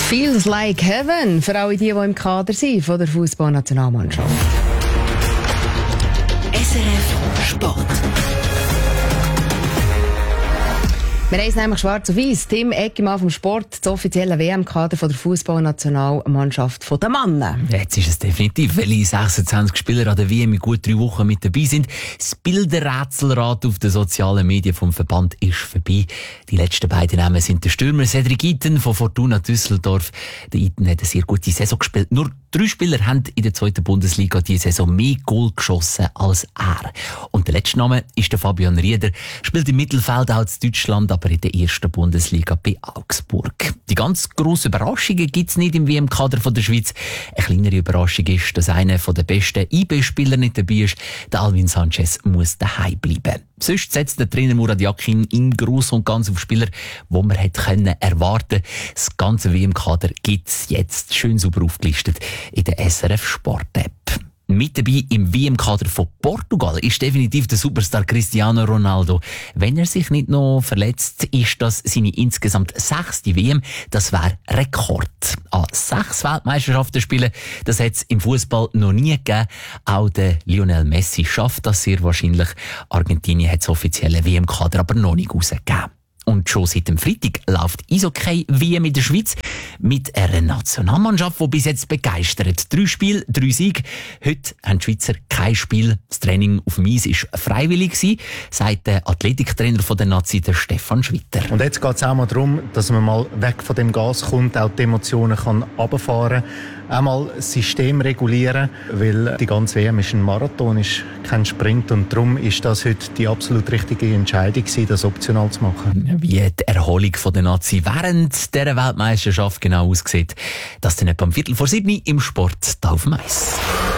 Feels like heaven für alle die im Kader sind von der Fußballnationalmannschaft. SRF Sport. Wir haben es nämlich schwarz auf weiss. Tim Eggimann vom Sport, das offizielle WM-Kader von der Fußballnationalmannschaft der Männer. Jetzt ist es definitiv, weil 26 Spieler an der WM in gut 3 Wochen mit dabei sind. Das Bilderrätselrad auf den sozialen Medien vom Verband ist vorbei. Die letzten beiden Namen sind der Stürmer Cedric Itten von Fortuna Düsseldorf. Der Itten hat eine sehr gute Saison gespielt. Nur 3 Spieler haben in der 2. Bundesliga diese Saison mehr Goal geschossen als er. Und der letzte Name ist der Fabian Rieder, spielt im Mittelfeld auch in Deutschland, aber in der 1. Bundesliga bei Augsburg. Die ganz grossen Überraschungen gibt es nicht im WM-Kader von der Schweiz. Eine kleinere Überraschung ist, dass einer der besten IB-Spieler nicht dabei ist. Der Alvin Sanchez muss daheim bleiben. Sonst setzt der Trainer Murat Yakin im Großen und Ganzen auf Spieler, die man hätte erwarten können. Das ganze WM-Kader gibt es jetzt schön sauber aufgelistet in der SRF Sport-App. Mit dabei im WM-Kader von Portugal ist definitiv der Superstar Cristiano Ronaldo. Wenn er sich nicht noch verletzt, ist das seine insgesamt 6. WM. Das wäre Rekord. An 6 Weltmeisterschaften spielen, das hat es im Fußball noch nie gegeben. Auch der Lionel Messi schafft das sehr wahrscheinlich. Argentinien hat das offizielle WM-Kader aber noch nicht rausgegeben. Und schon seit dem Freitag läuft Eishockey-WM in der Schweiz mit einer Nationalmannschaft, die bis jetzt begeistert. 3 Spiele, 3 Siege. Heute haben die Schweizer kein Spiel. Das Training auf dem Eis war freiwillig, sagt der Athletiktrainer der Nazi, der Stefan Schwitter. Und jetzt geht es auch mal darum, dass man mal weg von dem Gas kommt, auch die Emotionen kann runterfahren kann, auch mal das System regulieren, weil die ganze WM ist ein Marathon, ist kein Sprint, und darum ist das heute die absolut richtige Entscheidung gewesen, das optional zu machen. Wie die Erholung von der Nazi während dieser Weltmeisterschaft genau aussieht, das dann etwa um 6:15 im Sport auf dem Eis.